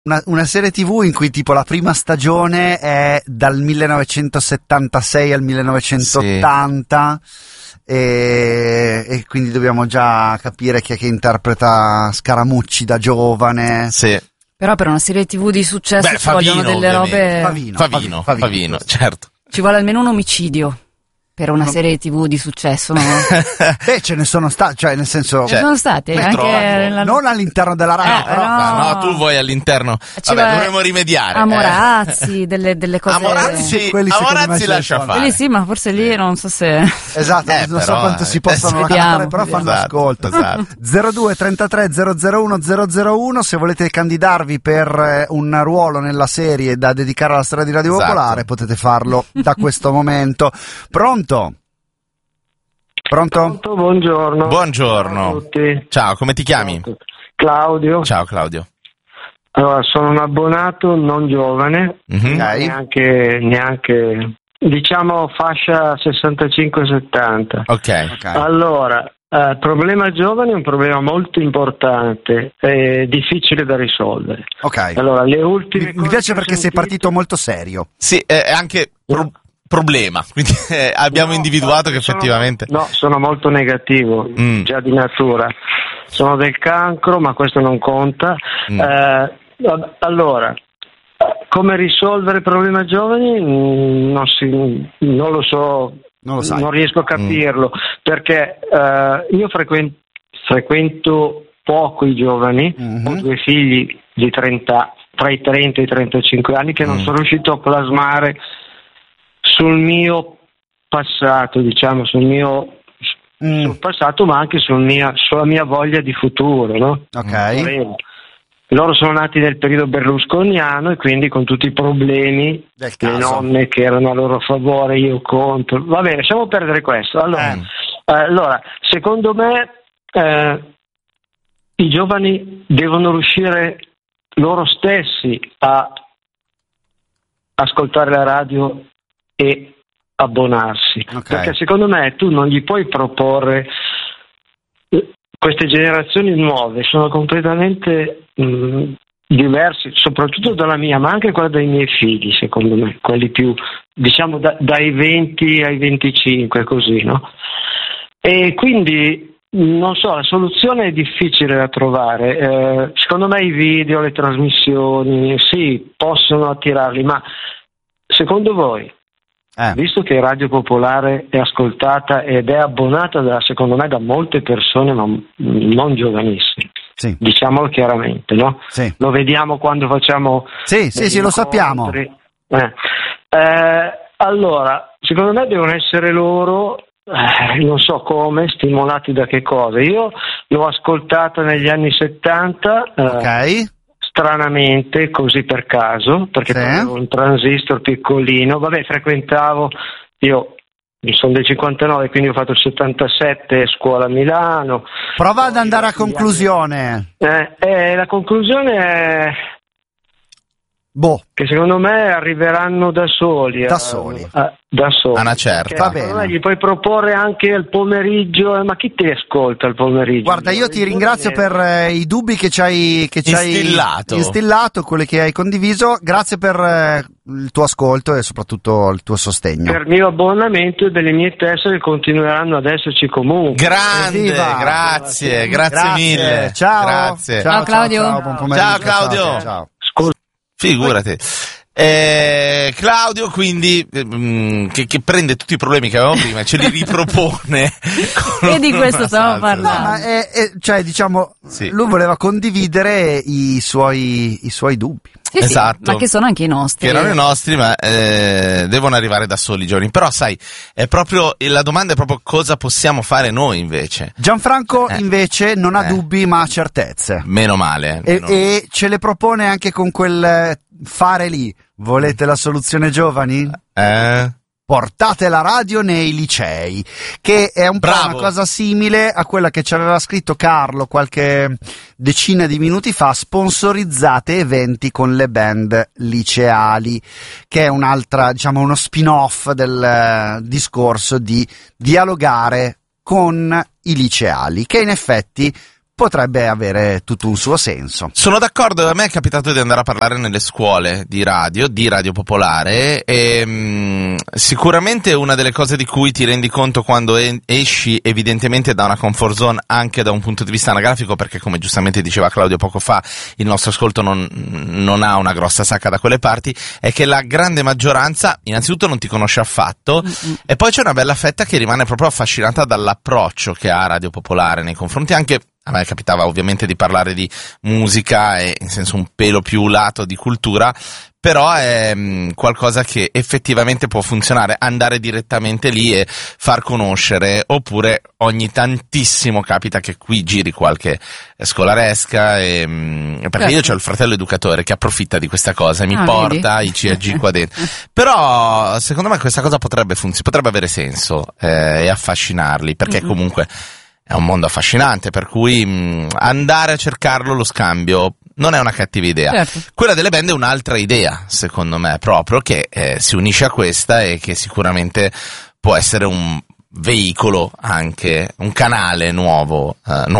una serie TV in cui tipo la prima stagione è dal 1976 al 1980. Sì. E quindi dobbiamo già capire chi è che interpreta Scaramucci da giovane. Sì. Però per una serie TV di successo ci vogliono delle ovviamente. robe. Favino, certo. Ci vuole almeno un omicidio per una serie TV di successo, no? Ce ne sono stati, cioè nel senso... Ce ne sono stati, anche... Non all'interno della radio, però... No, tu vuoi all'interno... Vabbè, dovremmo rimediare. Amorazzi, delle cose... Amorazzi lascia fare. Lì sì, ma forse lì non so se... Esatto, non so quanto si possono raccontare, però fanno ascolto. Esatto. 02 33 001 001, se volete candidarvi per un ruolo nella serie da dedicare alla storia di Radio Popolare, potete farlo da questo momento. Pronto? Buongiorno. Buongiorno. Ciao a tutti. Ciao, come ti chiami? Claudio. Ciao Claudio. Allora, sono un abbonato non giovane, neanche diciamo fascia 65-70. Ok. Allora, il problema giovani è un problema molto importante e difficile da risolvere. Ok. Allora, le ultime mi piace perché sei partito molto serio. Sì, è anche problema, quindi abbiamo individuato che effettivamente... sono molto negativo, già di natura. Sono del cancro, ma questo non conta. Allora, come risolvere il problema giovani? Non lo so, non riesco a capirlo, perché io frequento poco i giovani, ho due figli di tra i 30 e i 35 anni che non sono riuscito a plasmare sul mio passato, diciamo, sul passato, ma anche sulla mia voglia di futuro, no? Ok. Loro sono nati nel periodo berlusconiano e quindi con tutti i problemi, del caso. Le nonne che erano a loro favore, io contro. Va bene, lasciamo perdere questo. Allora, secondo me i giovani devono riuscire loro stessi a ascoltare la radio e abbonarsi, perché secondo me tu non gli puoi proporre, queste generazioni nuove sono completamente diverse, soprattutto dalla mia, ma anche quella dei miei figli, secondo me, quelli più, diciamo, dai 20 ai 25, così, no? E quindi non so, la soluzione è difficile da trovare. Secondo me i video, le trasmissioni, sì, possono attirarli, ma secondo voi, visto che Radio Popolare è ascoltata ed è abbonata secondo me da molte persone, ma non giovanissime, diciamolo chiaramente, no? Sì. Lo vediamo quando facciamo lo sappiamo. Allora, secondo me devono essere loro, non so come, stimolati da che cosa. Io l'ho ascoltata negli anni 70, stranamente, così per caso, perché avevo un transistor piccolino. frequentavo, io sono del 59, quindi ho fatto il 77 scuola a Milano. Prova ad andare a conclusione. La conclusione è che secondo me arriveranno da soli. Una certa. Va bene. Gli puoi proporre anche il pomeriggio, ma chi ti ascolta il pomeriggio? Guarda, io ti ringrazio per i dubbi che ci hai instillato, quelli che hai condiviso. Grazie per il tuo ascolto e soprattutto il tuo sostegno. Per il mio abbonamento e delle mie tessere continueranno ad esserci comunque. Grande, grazie mille. Ciao. Grazie. Ciao Claudio. Ciao, buon pomeriggio. Ciao Claudio. Ciao. Figurati. Claudio quindi che prende tutti i problemi che avevamo prima e ce li ripropone e di questo stiamo parlando. Cioè, diciamo, lui voleva condividere i suoi dubbi. Esatto. Ma che sono anche i nostri. Che erano i nostri, ma devono arrivare da soli i giovani. Però sai, è proprio la domanda è proprio cosa possiamo fare noi invece. Gianfranco invece non ha dubbi ma ha certezze. Meno male. E ce le propone anche con quel fare lì. Volete la soluzione giovani? Portate la radio nei licei, che è un po' una cosa simile a quella che ci aveva scritto Carlo qualche decina di minuti fa, sponsorizzate eventi con le band liceali, che è un'altra, diciamo, uno spin-off del discorso di dialogare con i liceali, che in effetti potrebbe avere tutto un suo senso. Sono d'accordo, a me è capitato di andare a parlare nelle scuole di Radio Popolare, e sicuramente una delle cose di cui ti rendi conto quando esci evidentemente da una comfort zone anche da un punto di vista anagrafico, perché come giustamente diceva Claudio poco fa, il nostro ascolto non ha una grossa sacca da quelle parti, è che la grande maggioranza innanzitutto non ti conosce affatto, e poi c'è una bella fetta che rimane proprio affascinata dall'approccio che ha Radio Popolare nei confronti anche. A me capitava ovviamente di parlare di musica e in senso un pelo più lato di cultura, però è qualcosa che effettivamente può funzionare, andare direttamente lì e far conoscere, oppure ogni tantissimo capita che qui giri qualche scolaresca, perché io c'ho il fratello educatore che approfitta di questa cosa e mi porta i CAG qua dentro. Però secondo me questa cosa potrebbe avere senso e affascinarli, perché comunque è un mondo affascinante, per cui andare a cercarlo, lo scambio, non è una cattiva idea. Certo. Quella delle band è un'altra idea, secondo me, proprio, che si unisce a questa e che sicuramente può essere un veicolo, anche un canale nuovo,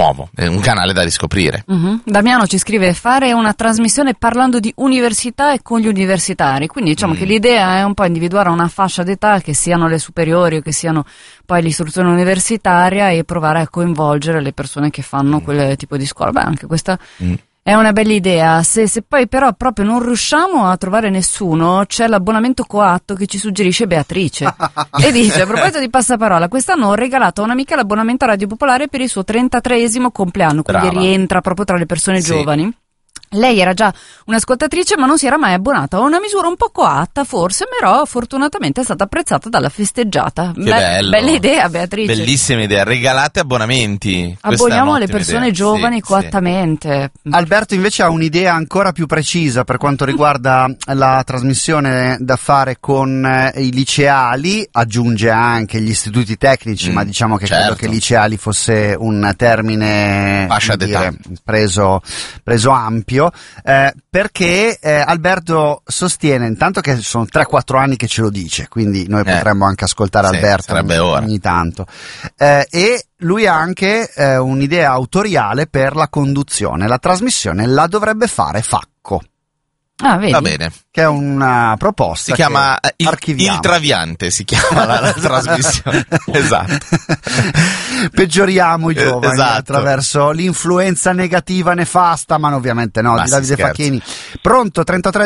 un canale da riscoprire. Damiano ci scrive: fare una trasmissione parlando di università e con gli universitari, quindi diciamo che l'idea è un po' individuare una fascia d'età, che siano le superiori o che siano poi l'istruzione universitaria, e provare a coinvolgere le persone che fanno quel tipo di scuola. Beh, anche questa è una bella idea. Se poi però proprio non riusciamo a trovare nessuno, c'è l'abbonamento coatto che ci suggerisce Beatrice e dice: a proposito di passaparola, quest'anno ho regalato a un'amica l'abbonamento a Radio Popolare per il suo 33esimo compleanno, quindi rientra proprio tra le persone giovani. Lei era già un'ascoltatrice, ma non si era mai abbonata. Una misura un po' coatta, forse, però fortunatamente è stata apprezzata dalla festeggiata. Che bello. Bella idea, Beatrice. Bellissima idea. Regalate abbonamenti. Abboniamo le persone giovani coattamente. Alberto invece ha un'idea ancora più precisa per quanto riguarda la trasmissione da fare con i liceali. Aggiunge anche gli istituti tecnici, ma diciamo che credo che liceali fosse un termine fascia d'età preso ampio. Perché Alberto sostiene intanto che sono 3-4 anni che ce lo dice, quindi noi potremmo anche ascoltare Alberto ogni tanto, e lui ha anche un'idea autoriale per la conduzione. La trasmissione la dovrebbe fare Facco. Vedi? Va bene. Che è una proposta. Si chiama il Traviante, si chiama la trasmissione. Esatto. Peggioriamo i giovani attraverso l'influenza negativa nefasta, ma ovviamente no, di Davide Facchini. Pronto?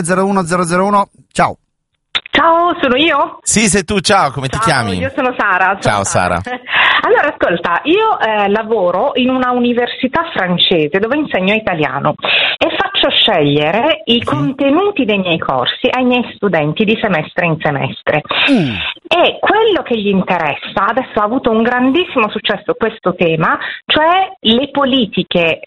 3301 ciao. Ciao, sono io? Sì, sei tu, ciao, come ti chiami? Io sono Sara. Ciao Sara. Allora, ascolta, io lavoro in una università francese dove insegno italiano e faccio scegliere i contenuti dei miei corsi ai miei studenti di semestre in semestre. E quello che gli interessa, adesso ha avuto un grandissimo successo questo tema, cioè le politiche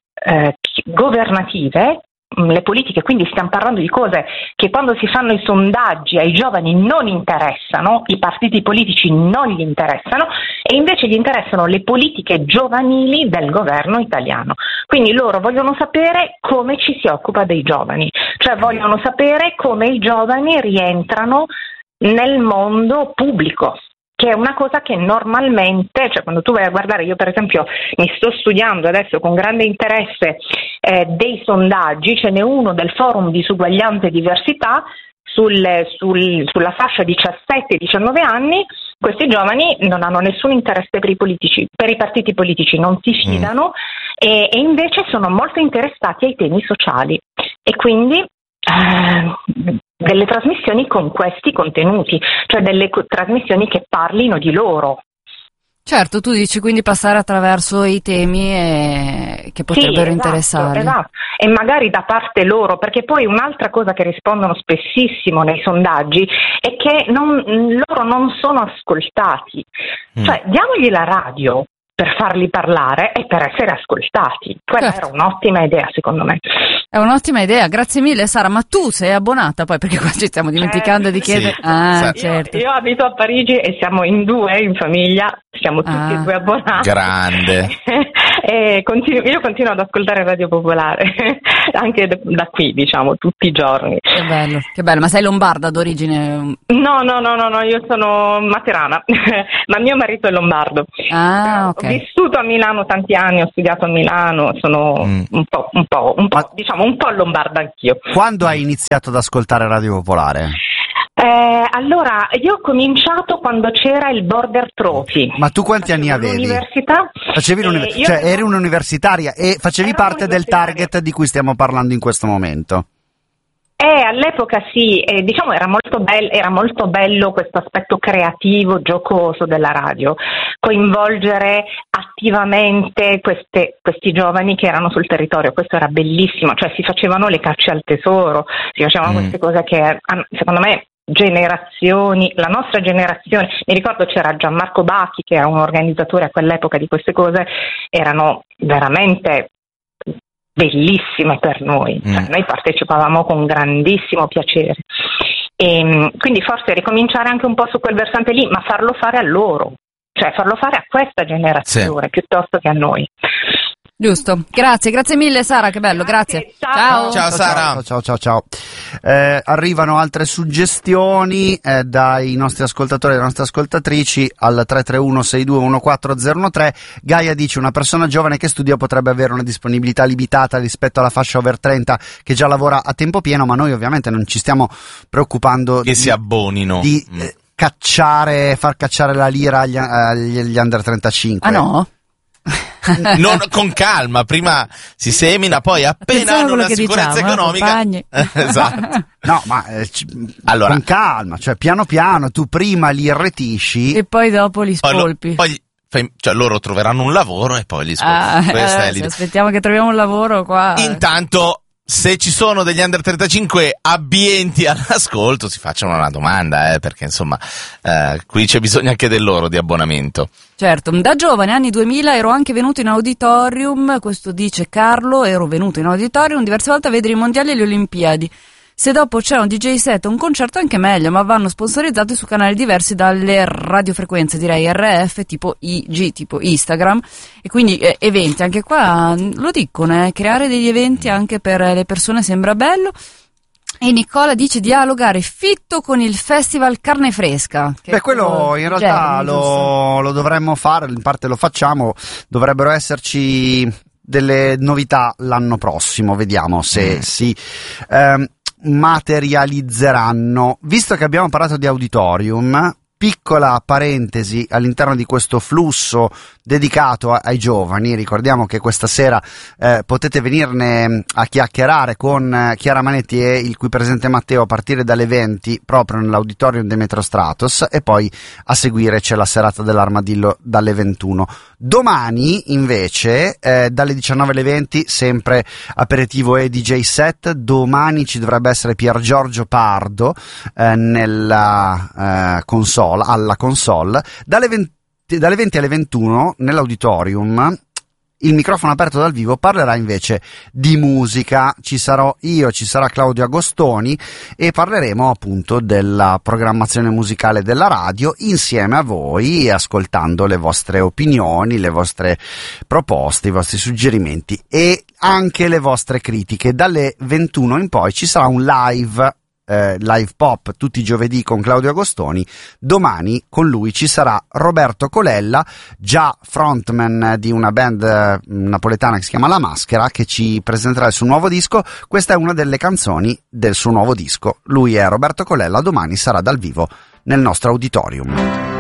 governative. Le politiche, quindi stiamo parlando di cose che quando si fanno i sondaggi ai giovani non interessano, i partiti politici non gli interessano, e invece gli interessano le politiche giovanili del governo italiano. Quindi loro vogliono sapere come ci si occupa dei giovani, cioè vogliono sapere come i giovani rientrano nel mondo pubblico, che è una cosa che normalmente, cioè quando tu vai a guardare, io per esempio mi sto studiando adesso con grande interesse dei sondaggi, ce n'è uno del Forum Disuguaglianza e Diversità sulla fascia 17-19 anni. Questi giovani non hanno nessun interesse per i partiti politici, non si fidano e invece sono molto interessati ai temi sociali, e quindi delle trasmissioni con questi contenuti, cioè delle trasmissioni che parlino di loro. Certo, tu dici quindi passare attraverso i temi che potrebbero interessare. Esatto, e magari da parte loro, perché poi un'altra cosa che rispondono spessissimo nei sondaggi è che loro non sono ascoltati. Cioè, diamogli la radio per farli parlare e per essere ascoltati. Quella era un'ottima idea, secondo me. È un'ottima idea, grazie mille Sara, ma tu sei abbonata poi, perché qua ci stiamo dimenticando di chiedere. Sì. Certo. Io abito a Parigi e siamo in 2 in famiglia, siamo tutti e 2 abbonati. Grande. E io continuo ad ascoltare Radio Popolare, anche da qui, diciamo, tutti i giorni. Che bello, ma sei lombarda d'origine? No, io sono materana, ma mio marito è lombardo. Ok. Ho vissuto a Milano tanti anni, ho studiato a Milano, sono un po', diciamo, un po' lombarda anch'io. Quando hai iniziato ad ascoltare Radio Popolare? Allora, io ho cominciato quando c'era il Border Trophy. Ma tu quanti anni avevi? L'università. Facevi eri un'universitaria e facevi parte del target di cui stiamo parlando in questo momento. All'epoca sì, diciamo era molto bello questo aspetto creativo, giocoso della radio, coinvolgere attivamente questi giovani che erano sul territorio, questo era bellissimo, cioè si facevano le cacce al tesoro, si facevano queste cose che secondo me la nostra generazione, mi ricordo c'era Gianmarco Bacchi che era un organizzatore a quell'epoca di queste cose, erano veramente bellissime per noi, noi partecipavamo con grandissimo piacere e quindi forse ricominciare anche un po' su quel versante lì, ma farlo fare a loro, cioè farlo fare a questa generazione piuttosto che a noi. Giusto, grazie mille Sara, che bello, grazie. Ciao Sara. Ciao. Arrivano altre suggestioni dai nostri ascoltatori e dalle nostre ascoltatrici al 331-6214013. Gaia dice: una persona giovane che studia potrebbe avere una disponibilità limitata rispetto alla fascia over 30 che già lavora a tempo pieno, ma noi ovviamente non ci stiamo preoccupando che si abbonino di far cacciare la lira agli under 35. Ah no? Non, con calma, prima si semina, poi appena hanno la sicurezza economica. Esatto. No, ma allora, con calma, cioè piano piano tu prima li irretisci e poi dopo li spolpi. Cioè loro troveranno un lavoro e poi li spolpi. Aspettiamo che troviamo un lavoro qua. Intanto, se ci sono degli under 35 abbienti all'ascolto, si facciano una domanda, perché insomma qui c'è bisogno anche del loro di abbonamento. Certo, da giovane, anni 2000, ero anche venuto in auditorium, questo dice Carlo, ero venuto in auditorium diverse volte a vedere i mondiali e le Olimpiadi. Se dopo c'è un DJ set o un concerto anche meglio, ma vanno sponsorizzati su canali diversi dalle radiofrequenze, direi RF, tipo IG, tipo Instagram, e quindi eventi, anche qua lo dicono, creare degli eventi anche per le persone sembra bello. E Nicola dice dialogare fitto con il festival Carne Fresca. Quello in realtà lo dovremmo fare, in parte lo facciamo, dovrebbero esserci delle novità l'anno prossimo, vediamo se si materializzeranno. Visto che abbiamo parlato di auditorium, piccola parentesi all'interno di questo flusso dedicato ai giovani. Ricordiamo che questa sera potete venirne a chiacchierare con Chiara Manetti e il qui presente Matteo a partire dalle 20 proprio nell'auditorium Demetrio Stratos, e poi a seguire c'è la serata dell'Armadillo dalle 21. Domani invece dalle 19 alle 20 sempre aperitivo e DJ set. Domani ci dovrebbe essere Pier Giorgio Pardo nella alla console. Dalle 20 alle 21 nell'auditorium il microfono aperto dal vivo parlerà invece di musica. Ci sarò io, ci sarà Claudio Agostoni e parleremo appunto della programmazione musicale della radio insieme a voi, ascoltando le vostre opinioni, le vostre proposte, i vostri suggerimenti e anche le vostre critiche. Dalle 21 in poi ci sarà un live pop tutti i giovedì con Claudio Agostoni. Domani con lui ci sarà Roberto Colella, già frontman di una band napoletana che si chiama La Maschera, che ci presenterà il suo nuovo disco. Questa è una delle canzoni del suo nuovo disco. Lui è Roberto Colella, domani sarà dal vivo nel nostro auditorium.